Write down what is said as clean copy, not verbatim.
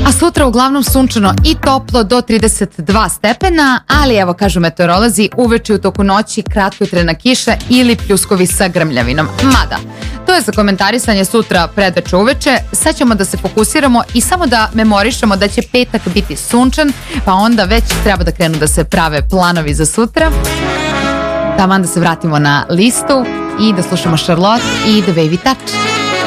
A sutra uglavnom sunčano i toplo do 32 stepena, ali evo kažu meteorolozi, uveče u toku noći kratkotrajna kiša ili pljuskovi sa grmljavinom. Mada, to je za komentarisanje sutra predveče uveče. Sad ćemo da se fokusiramo i samo da memorišemo da će petak biti sunčan, pa onda već treba da krenu da se prave planovi za sutra. Taman da se vratimo na listu i da slušamo Charlotte i The Baby Touch.